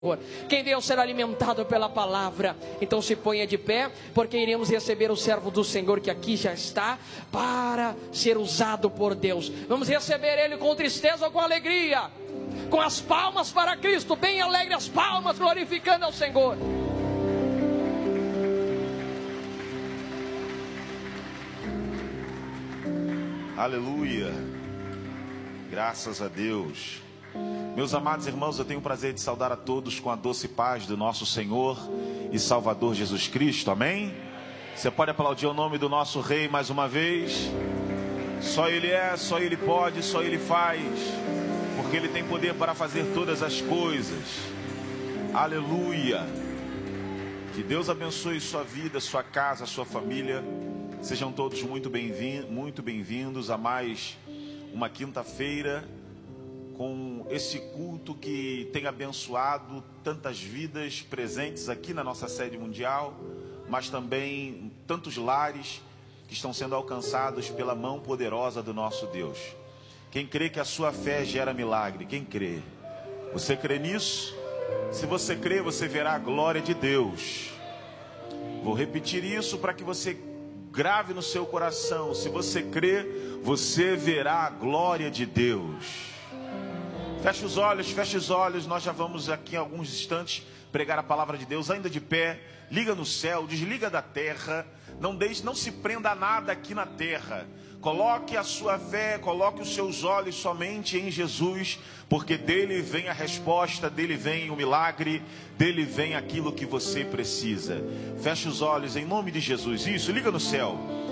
Quem veio ser alimentado pela palavra, então se ponha de pé, porque iremos receber o servo do Senhor que aqui já está para ser usado por Deus. Vamos receber ele com tristeza ou com alegria? Com as palmas para Cristo, bem alegre as palmas, glorificando ao Senhor. Aleluia, graças a Deus. Meus amados irmãos, eu tenho o prazer de saudar a todos com a doce paz do nosso Senhor e Salvador Jesus Cristo, amém? Você pode aplaudir o nome do nosso Rei mais uma vez? Só Ele é, só Ele pode, só Ele faz, porque Ele tem poder para fazer todas as coisas. Aleluia. Que Deus abençoe sua vida, sua casa, sua família. Sejam todos muito bem-vindos a mais uma quinta-feira com esse culto que tem abençoado tantas vidas presentes aqui na nossa sede mundial, mas também tantos lares que estão sendo alcançados pela mão poderosa do nosso Deus. Quem crê que a sua fé gera milagre? Quem crê? Você crê nisso? Se você crê, você verá a glória de Deus. Vou repetir isso para que você grave no seu coração. Se você crê, você verá a glória de Deus. Feche os olhos, nós já vamos aqui em alguns instantes pregar a palavra de Deus, ainda de pé. Liga no céu, desliga da terra, não se prenda a nada aqui na terra. Coloque a sua fé, coloque os seus olhos somente em Jesus, porque dele vem a resposta, dele vem o milagre, dele vem aquilo que você precisa. Feche os olhos em nome de Jesus. Isso, liga no céu.